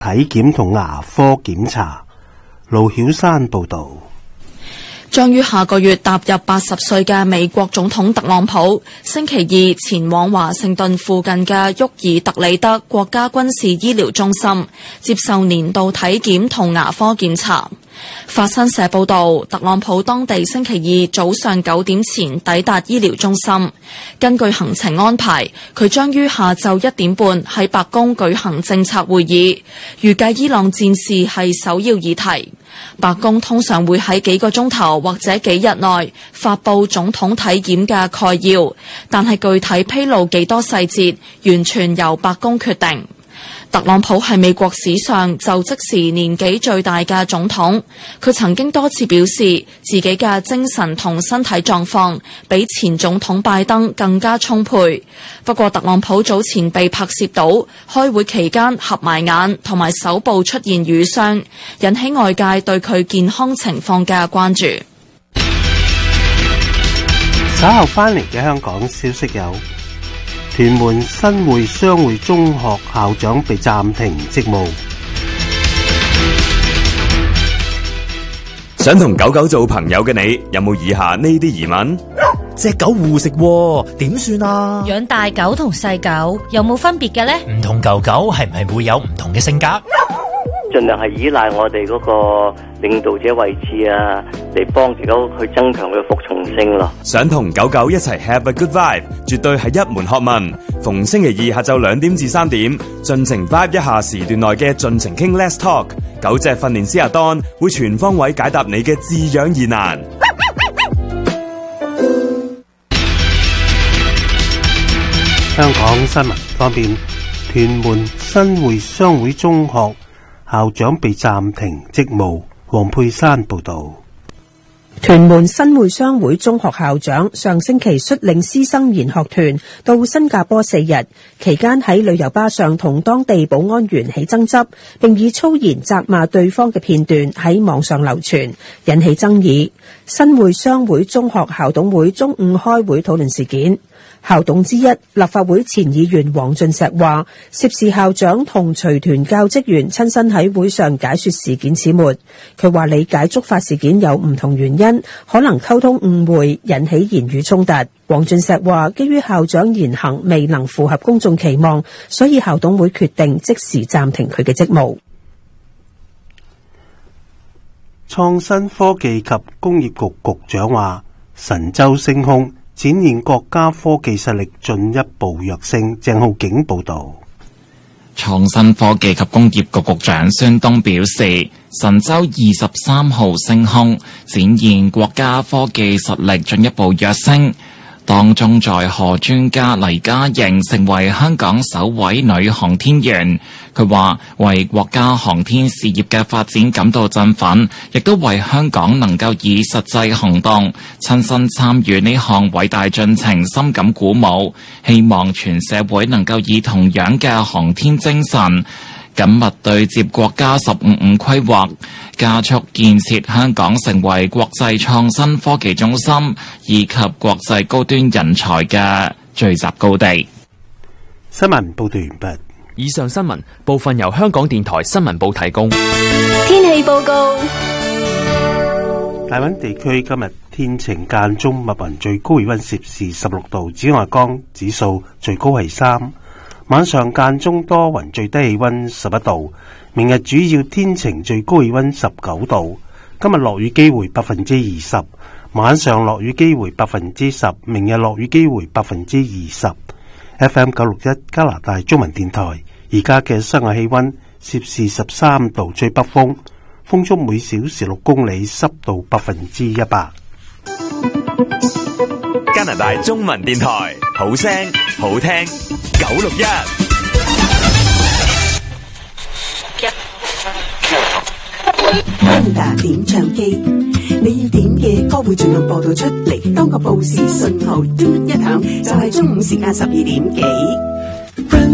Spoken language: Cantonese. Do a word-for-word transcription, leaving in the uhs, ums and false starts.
體檢同牙科檢查。盧曉山報道。 將於下個月踏入八十歲嘅美國總統特朗普，星期二前往華盛頓附近嘅沃爾特里德國家軍事醫療中心接受年度體檢同牙科檢查。法新社報道，特朗普當地星期二早上九點前抵達醫療中心。根據行程安排，佢將於下晝一點半喺白宮舉行政策會議，預計伊朗戰事係首要議題。白宮通常會喺幾個鐘頭或者幾日內發佈總統體檢嘅概要，但係具體披露幾多細節，完全由白宮決定。特朗普係美國史上就職時年紀最大嘅總統，佢曾經多次表示自己嘅精神同身體狀況比前總統拜登更加充沛。不過特朗普早前被拍攝到開會期間合埋眼同埋手部出現瘀傷，引起外界對佢健康情況嘅關注。 稍後翻嚟嘅香港消息有：屯門新會商會中學校長被暫停職務。 想同狗狗做朋友嘅你，有冇以下呢啲疑問？ 隻狗護食點算啊？ 養大狗同細狗有冇分別嘅呢？ 唔同狗狗係唔係會有唔同嘅性格？ 盡量係依賴我哋嗰個領導者位置啊，嚟幫隻狗去增強佢嘅服從性咯。 想同狗狗一齊 have a good vibe， 絕對係一門學問。逢星期二下晝兩點至三點，盡情 vibe 一下時段內嘅盡情傾 Let's Talk。狗隻訓練師阿 Don 會全方位解答你嘅飼養疑難。 香港新聞方面，屯門新會商會中學校長被暫停職務。黃佩珊報道。 屯門新會商會中學校長上星期率領師生研學團到新加坡四日，期間喺旅遊巴上同當地保安員起爭執，並以粗言責罵對方嘅片段喺網上流傳，引起爭議。新會商會中學校董會中午開會討論事件。校董之一立法會前議員黃俊碩話，涉事校長同隨團教職員親身喺會上解說事件始末。佢話理解觸發事件有唔同原因，可能溝通誤會引起言語衝突。黃俊碩話，基於校長言行未能符合公眾期望，所以校董會決定即時暫停佢嘅職務。 創新科技及工業局局長話，神舟升空展現國家科技實力進一步躍升。鄭浩景報道。 創新科技及工業局局長孫東表示，神舟二十三號升空展現國家科技實力進一步躍升，當中載荷專家黎嘉瑩成為香港首位女航天員。佢話為國家航天事業嘅發展感到振奮，亦都為香港能夠以實際行動親身參與呢項偉大進程深感鼓舞，希望全社會能夠以同樣嘅航天精神緊密對接國家十五五規劃，加速建設香港成為國際創新科技中心以及國際高端人才嘅聚集高地。 新聞報道完畢。 以上新聞部分由香港電台新聞部提供。 天氣報告。 大灣地區今日天晴間中密雲，最高氣溫攝氏十六度，紫外光指數最高係三。晚上間中多雲，最低氣溫十一度。明日主要天晴，最高氣溫十九度。今日落雨機會百分之二十，晚上落雨機會百分之十，明日落雨機會百分之二十。F M 九六一加拿大中文電台，而家嘅室外氣溫攝氏十三度，吹北風，風速每小時六公里，濕度百分之一百。 加拿大中文電台，好聲好聽，九六一。 Panda 點唱機，你要點嘅歌會盡量播到出嚟。當個報時信號嘟一響，就係中午時間十二點幾。